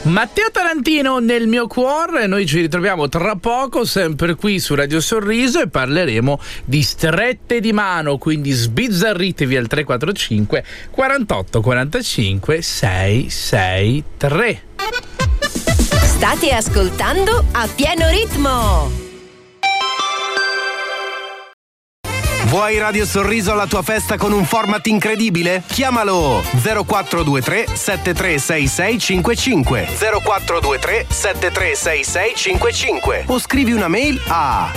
Matteo Tarantino nel mio cuore. Noi ci ritroviamo tra poco sempre qui su Radio Sorriso e parleremo di strette di mano, quindi sbizzarritevi al 345 48 45 663. State ascoltando A Pieno Ritmo. Vuoi Radio Sorriso alla tua festa con un format incredibile? Chiamalo 0423 736655 0423 736655 o scrivi una mail a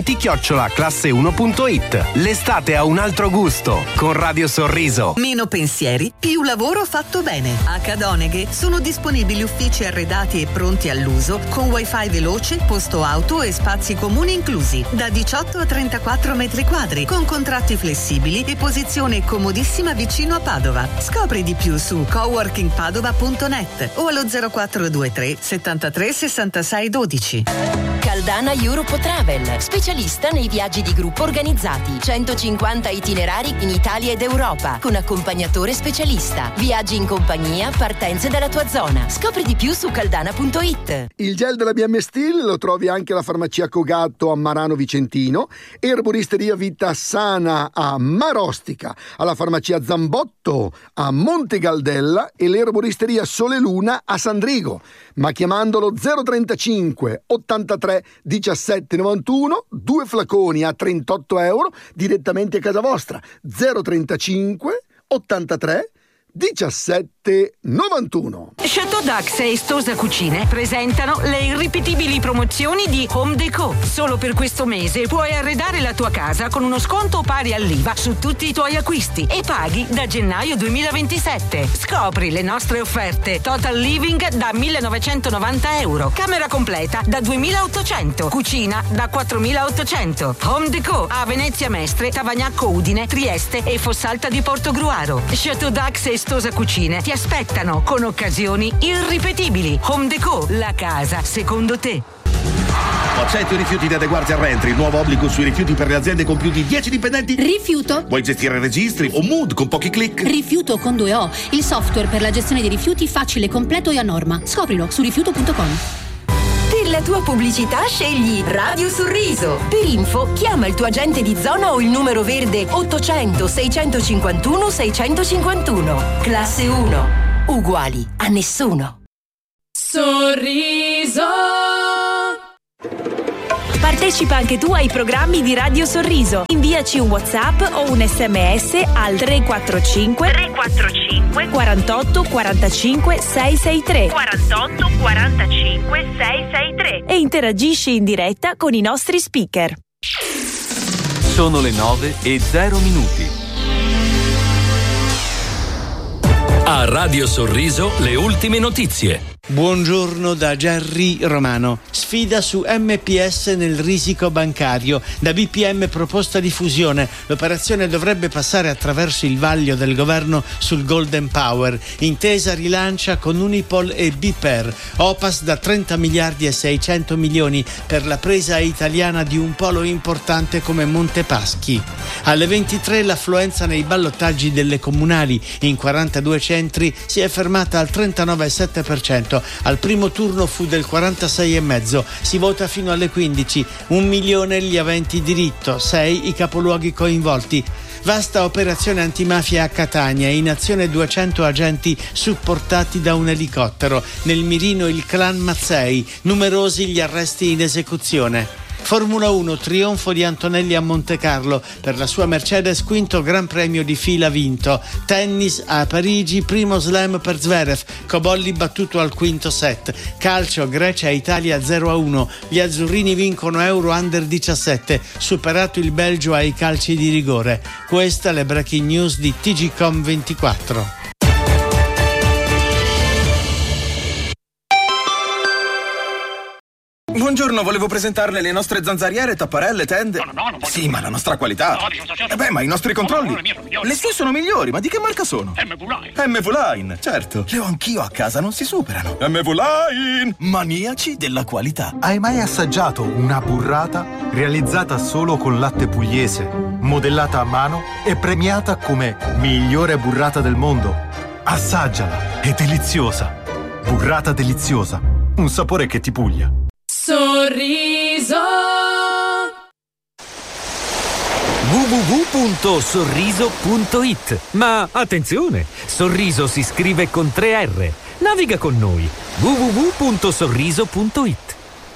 eventi@classe1.it. L'estate ha un altro gusto con Radio Sorriso. Meno pensieri, più lavoro fatto bene. A Cadoneghe sono disponibili uffici arredati e pronti all'uso con wifi veloce, posto auto e spazi comuni inclusi da 18 a 34 metri quadri con contratti flessibili e posizione comodissima vicino a Padova. Scopri di più su coworkingpadova.net o allo 0423 73 66 12. Caldana Europe Travel, specialista nei viaggi di gruppo organizzati. 150 itinerari in Italia ed Europa, con accompagnatore specialista. Viaggi in compagnia, partenze dalla tua zona. Scopri di più su caldana.it. Il gel della BM Steel lo trovi anche alla farmacia Cogatto a Marano Vicentino, Erboristeria Vita Sana a Marostica, alla farmacia Zambotto a Monte Galdella e l'erboristeria Sole Luna a Sandrigo. Ma chiamandolo 035 83 17 91, 2 flaconi a 38 euro direttamente a casa vostra. 035 83 17 91. Chateau Dax e Stosa Cucine presentano le irripetibili promozioni di Home Déco. Solo per questo mese puoi arredare la tua casa con uno sconto pari all'IVA su tutti i tuoi acquisti e paghi da gennaio 2027. Scopri le nostre offerte. Total Living da 1.990 euro, camera completa da 2.800, cucina da 4.800. Home Déco a Venezia Mestre, Tavagnacco Udine, Trieste e Fossalta di Portogruaro. Chateau Dax e Stosa Cucine ti aspettano con occasioni irripetibili. Home Déco, la casa secondo te. Accetti rifiuti da adeguarti al Rentry, il nuovo obbligo sui rifiuti per le aziende con più di 10 dipendenti? Rifiuto. Vuoi gestire registri o Mood con pochi click? Rifiuto con 2 O, il software per la gestione dei rifiuti facile, completo e a norma. Scoprilo su rifiuto.com. Per la tua pubblicità scegli Radio Sorriso. Per info chiama il tuo agente di zona o il numero verde 800 651 651. Classe 1. Uguali a nessuno. Sorriso. Partecipa anche tu ai programmi di Radio Sorriso. Inviaci un WhatsApp o un SMS al 345 48 45 663 48 45 663 e interagisci in diretta con i nostri speaker. Sono le 9:0. A Radio Sorriso le ultime notizie. Buongiorno da Gerry Romano. Sfida su MPS nel risico bancario. Da BPM proposta di fusione. L'operazione dovrebbe passare attraverso il vaglio del governo sul Golden Power. Intesa rilancia con Unipol e BPER. Opas da 30 miliardi e 600 milioni per la presa italiana di un polo importante come Montepaschi. Alle 23 l'affluenza nei ballottaggi delle comunali in 42 centri si è fermata al 39,7%. Al primo turno fu del 46,5%. Si vota fino alle 15. 1 milione gli aventi diritto, 6 i capoluoghi coinvolti. Vasta operazione antimafia a Catania, in azione 200 agenti supportati da un elicottero. Nel mirino il clan Mazzei, numerosi gli arresti in esecuzione. Formula 1, trionfo di Antonelli a Montecarlo per la sua Mercedes, quinto Gran Premio di fila vinto. Tennis a Parigi, primo slam per Zverev, Cobolli battuto al quinto set. Calcio, Grecia e Italia 0-1, gli azzurrini vincono Euro Under 17, superato il Belgio ai calci di rigore. Questa le breaking news di TGcom 24. Buongiorno, volevo presentarle le nostre zanzariere, tapparelle, tende. No, sì, ma la nostra qualità. No, ma i nostri controlli. Le sue sono migliori, ma di che marca sono? MV-Line, certo. Le ho anch'io a casa, non si superano. MV-Line, maniaci della qualità. Hai mai assaggiato una burrata realizzata solo con latte pugliese, modellata a mano e premiata come migliore burrata del mondo? Assaggiala, è deliziosa. Burrata deliziosa. Un sapore che ti puglia. Sorriso. www.sorriso.it. Ma attenzione, Sorriso si scrive con 3 R. Naviga con noi. www.sorriso.it.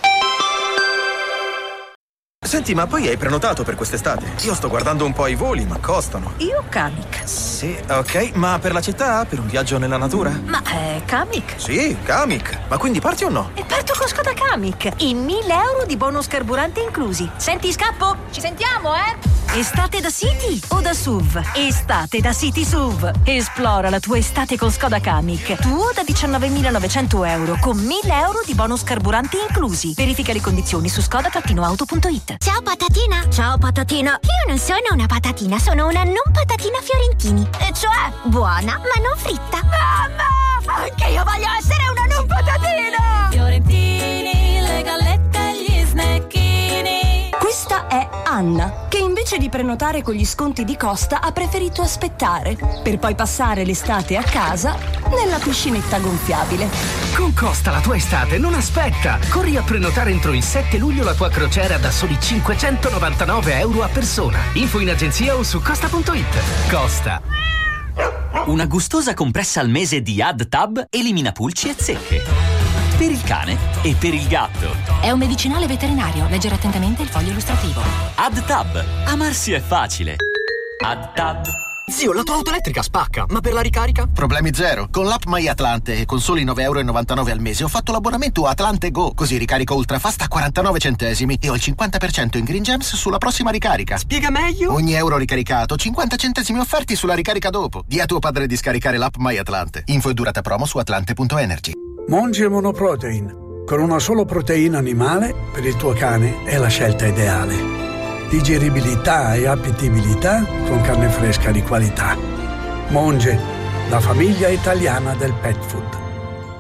Senti, ma poi hai prenotato per quest'estate? Io sto guardando un po' i voli, ma costano. Io Kamiq. Sì, ok, ma per la città? Per un viaggio nella natura? Ma Kamiq? Sì, Kamiq. Ma quindi parti o no? E parto con Skoda Kamiq. I 1.000 euro di bonus carburante inclusi. Senti, scappo? Ci sentiamo, eh? Estate da City o da SUV? Estate da City SUV. Esplora la tua estate con Skoda Kamiq. Tuo da 19.900 euro con 1.000 euro di bonus carburanti inclusi. Verifica le condizioni su skoda-auto.it. Ciao patatina. Ciao patatina. Io non sono una patatina, sono una non patatina Fiorentini. E cioè buona ma non fritta. Mamma! Anche io voglio essere una non patatina! Fiorentini, le gallette e gli snecchini. Questa è Anna, che invece di prenotare con gli sconti di Costa ha preferito aspettare, per poi passare l'estate a casa nella piscinetta gonfiabile. Con Costa la tua estate non aspetta! Corri a prenotare entro il 7 luglio la tua crociera da soli 599 euro a persona. Info in agenzia o su costa.it. Costa. Una gustosa compressa al mese di AdTab elimina pulci e zecche. Per il cane e per il gatto. È un medicinale veterinario. Leggere attentamente il foglio illustrativo. AdTab. Amarsi è facile. AdTab. Zio, la tua auto elettrica spacca, ma per la ricarica? Problemi zero. Con l'app MyAtlante e con soli 9,99 euro al mese ho fatto l'abbonamento Atlante Go. Così ricarico ultrafast a 49 centesimi e ho il 50% in Green Gems sulla prossima ricarica. Spiega meglio? Ogni euro ricaricato, 50 centesimi offerti sulla ricarica dopo. Di a tuo padre di scaricare l'app MyAtlante. Info e durata promo su atlante.energy. Monge Monoprotein. Con una solo proteina animale, per il tuo cane è la scelta ideale. Digeribilità e appetibilità con carne fresca di qualità. Monge, la famiglia italiana del pet food.